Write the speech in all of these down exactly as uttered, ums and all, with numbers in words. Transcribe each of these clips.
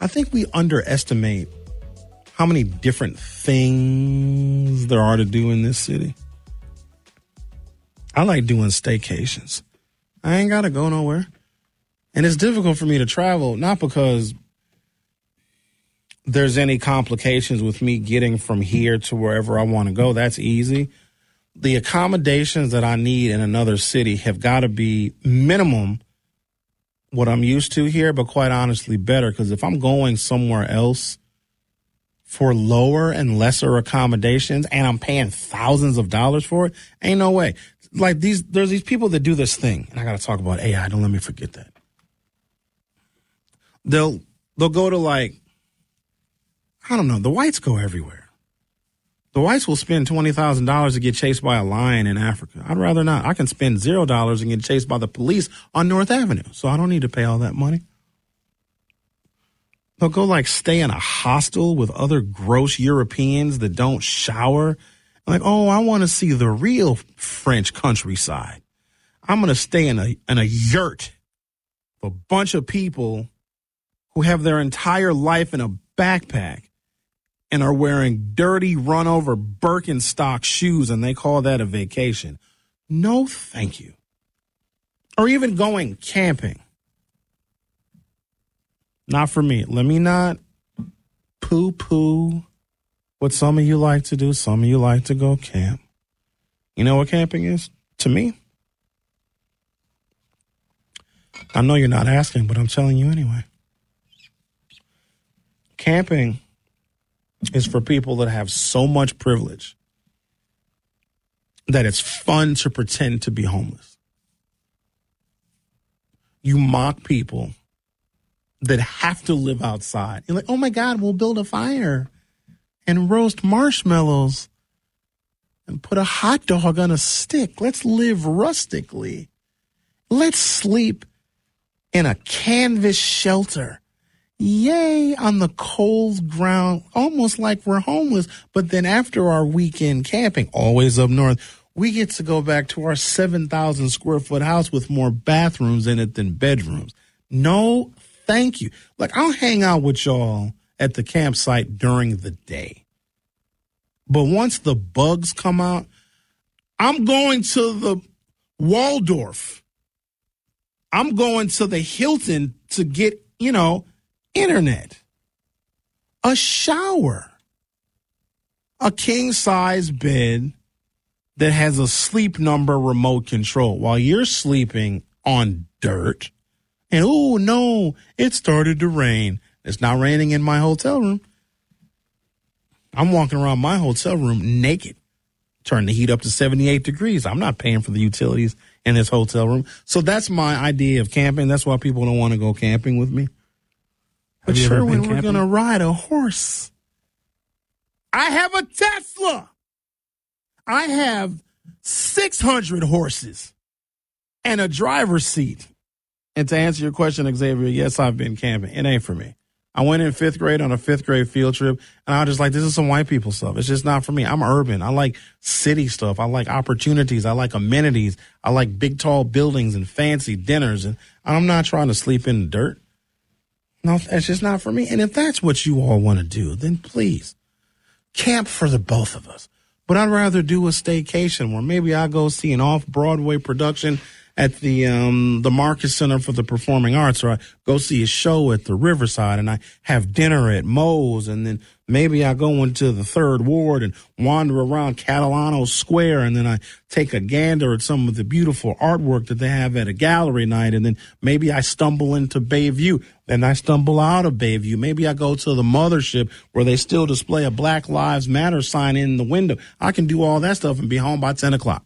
I think we underestimate how many different things there are to do in this city. I like doing staycations. I ain't got to go nowhere. And it's difficult for me to travel, not because there's any complications with me getting from here to wherever I want to go. That's easy. The accommodations that I need in another city have got to be minimum what I'm used to here, but quite honestly better, because if I'm going somewhere else for lower and lesser accommodations and I'm paying thousands of dollars for it, ain't no way. Like these, there's these people that do this thing, and I got to talk about A I. Don't let me forget that. They'll they'll go to like, I don't know, the whites go everywhere. The whites will spend twenty thousand dollars to get chased by a lion in Africa. I'd rather not. I can spend zero dollars and get chased by the police on North Avenue, so I don't need to pay all that money. They'll go like stay in a hostel with other gross Europeans that don't shower. Like, oh, I want to see the real French countryside. I'm going to stay in a in a yurt with a bunch of people who have their entire life in a backpack and are wearing dirty, run-over Birkenstock shoes, and they call that a vacation. No, thank you. Or even going camping. Not for me. Let me not poo-poo what some of you like to do. Some of you like to go camp. You know what camping is? To me, I know you're not asking, but I'm telling you anyway. Camping is for people that have so much privilege that it's fun to pretend to be homeless. You mock people that have to live outside. You're like, oh my God, we'll build a fire and roast marshmallows and put a hot dog on a stick. Let's live rustically. Let's sleep in a canvas shelter. Yay, on the cold ground, almost like we're homeless. But then after our weekend camping, always up north, we get to go back to our seven thousand square foot house with more bathrooms in it than bedrooms. No, thank you. Like, I'll hang out with y'all at the campsite during the day. But once the bugs come out, I'm going to the Waldorf. I'm going to the Hilton to get, you know, internet, a shower, a king-size bed that has a sleep number remote control while you're sleeping on dirt. And, oh, no, it started to rain. It's not raining in my hotel room. I'm walking around my hotel room naked. Turn the heat up to seventy-eight degrees. I'm not paying for the utilities in this hotel room. So that's my idea of camping. That's why people don't want to go camping with me. But sure, when we're going to ride a horse. I have a Tesla. I have six hundred horses and a driver's seat. And to answer your question, Xavier, yes, I've been camping. It ain't for me. I went in fifth grade on a fifth grade field trip, and I was just like, this is some white people stuff. It's just not for me. I'm urban. I like city stuff. I like opportunities. I like amenities. I like big, tall buildings and fancy dinners. And I'm not trying to sleep in the dirt. No, that's just not for me. And if that's what you all want to do, then please camp for the both of us. But I'd rather do a staycation where maybe I go see an off-Broadway production at the um, the Marcus Center for the Performing Arts, or I go see a show at the Riverside, and I have dinner at Moe's, and then maybe I go into the Third Ward and wander around Catalano Square, and then I take a gander at some of the beautiful artwork that they have at a gallery night, and then maybe I stumble into Bayview, then I stumble out of Bayview. Maybe I go to the Mothership where they still display a Black Lives Matter sign in the window. I can do all that stuff and be home by ten o'clock.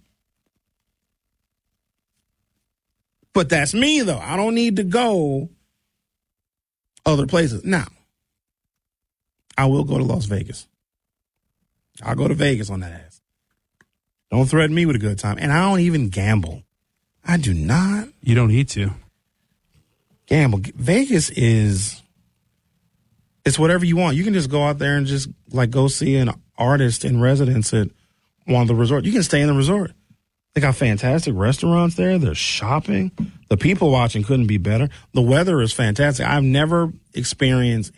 But that's me, though. I don't need to go other places. Now, I will go to Las Vegas. I'll go to Vegas on that ass. Don't threaten me with a good time. And I don't even gamble. I do not. You don't need to. Gamble. Vegas is, it's whatever you want. You can just go out there and just, like, go see an artist in residence at one of the resorts. You can stay in the resort. They got fantastic restaurants there. There's shopping. The people watching couldn't be better. The weather is fantastic. I've never experienced